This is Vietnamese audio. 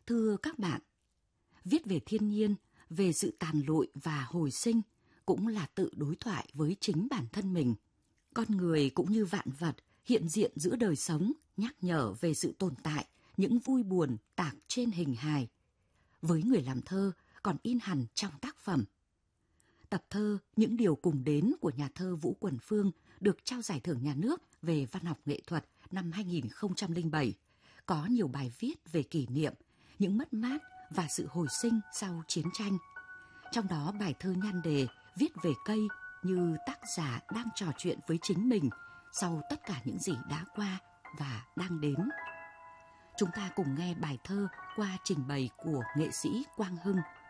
Thưa các bạn, viết về thiên nhiên, về sự tàn lụi và hồi sinh cũng là tự đối thoại với chính bản thân mình. Con người cũng như vạn vật hiện diện giữa đời sống, nhắc nhở về sự tồn tại, những vui buồn tạc trên hình hài. Với người làm thơ còn in hẳn trong tác phẩm. Tập thơ Những điều cùng đến của nhà thơ Vũ Quần Phương được trao giải thưởng nhà nước về văn học nghệ thuật năm 2007, có nhiều bài viết về kỷ niệm, những mất mát và sự hồi sinh sau chiến tranh. Trong đó bài thơ nhan đề viết về cây như tác giả đang trò chuyện với chính mình sau tất cả những gì đã qua và đang đến. Chúng ta cùng nghe bài thơ qua trình bày của nghệ sĩ Quang Hưng.